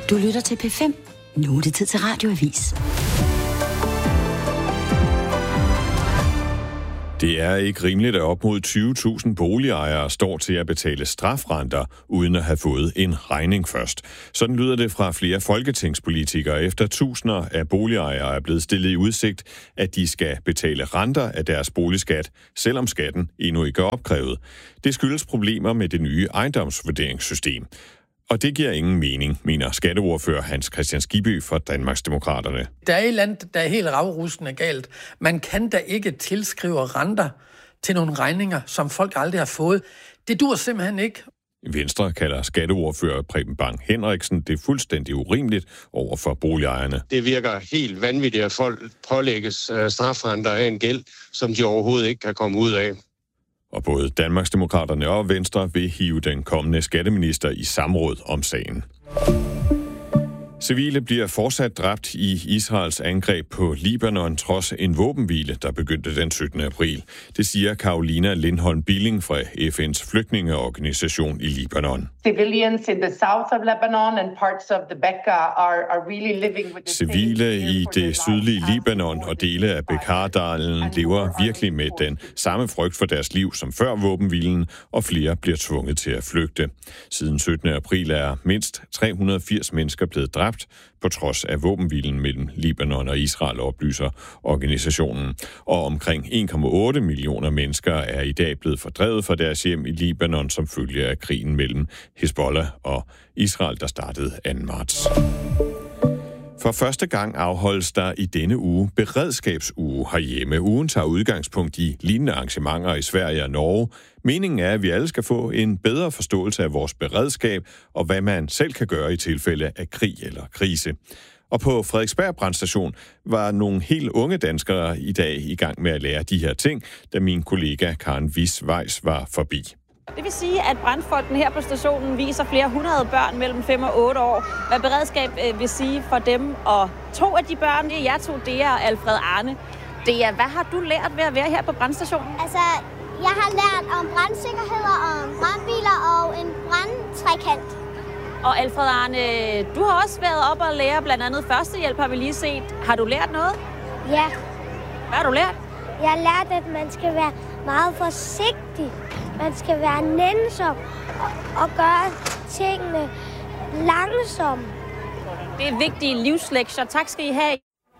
Du lytter til P5. Nu er det tid til Radioavis. Det er ikke rimeligt, at op mod 20.000 boligejere står til at betale strafrenter, uden at have fået en regning først. Sådan lyder det fra flere folketingspolitikere, efter tusinder af boligejere er blevet stillet i udsigt, at de skal betale renter af deres boligskat, selvom skatten endnu ikke er opkrævet. Det skyldes problemer med det nye ejendomsvurderingssystem. Og det giver ingen mening, mener skatteordfører Hans Kristian Skibby fra Danmarksdemokraterne. Der er et eller andet, der er helt ravrusende galt. Man kan da ikke tilskrive renter til nogle regninger, som folk aldrig har fået. Det dur simpelthen ikke. Venstre kalder skatteordfører Preben Bang Henriksen det fuldstændig urimeligt over for boligejerne. Det virker helt vanvittigt, at folk pålægges strafrenter af en gæld, som de overhovedet ikke kan komme ud af. Og både Danmarksdemokraterne og Venstre vil hive den kommende skatteminister i samråd om sagen. Civile bliver fortsat dræbt i Israels angreb på Libanon trods en våbenhvile, der begyndte den 17. april. Det siger Carolina Lindholm Billing fra FN's flygtningeorganisation i Libanon. Civilians in the south of Lebanon and parts of the Bekaa are really living with the Civile i det sydlige Libanon og dele af Bekaa-dalen lever virkelig med den samme frygt for deres liv som før våbenhvilen, og flere bliver tvunget til at flygte. Siden 17. april er mindst 380 mennesker blevet dræbt, på trods af våbenhvilen mellem Libanon og Israel, oplyser organisationen. Og omkring 1,8 millioner mennesker er i dag blevet fordrevet fra deres hjem i Libanon som følge af krigen mellem Hezbollah og Israel, der startede 2. marts. For første gang afholdes der i denne uge beredskabsuge herhjemme. Ugen tager udgangspunkt i lignende arrangementer i Sverige og Norge. Meningen er, at vi alle skal få en bedre forståelse af vores beredskab og hvad man selv kan gøre i tilfælde af krig eller krise. Og på Frederiksberg Brandstation var nogle helt unge danskere i dag i gang med at lære de her ting, da min kollega Karen Wiss-Weiss var forbi. Det vil sige, at brandfolkene her på stationen viser flere hundrede børn mellem 5 og 8 år, hvad beredskab vil sige for dem. Og 2 af de børn, det er jer 2, det er Alfred Arne. Det er, hvad har du lært ved at være her på brandstationen? Altså, jeg har lært om brandsikkerhed, om brandbiler og en brandtrekant. Og Alfred Arne, du har også været op og lære blandt andet førstehjælp, har vi lige set. Har du lært noget? Ja. Hvad har du lært? Jeg har lært, at man skal være meget forsigtig. Man skal være nænsom og gøre tingene langsomt. Det er vigtige livslektier. Tak skal I have.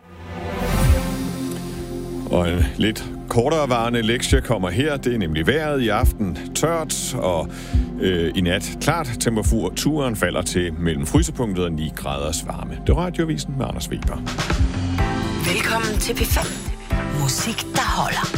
Og en lidt korterevarende lektie kommer her. Det er nemlig vejret i aften. Tørt og i nat klart. Temperaturen falder til mellem frysepunktet og 9 graders varme. Det er Radioavisen med Anders Weber. Velkommen til P5. Musik, der holder.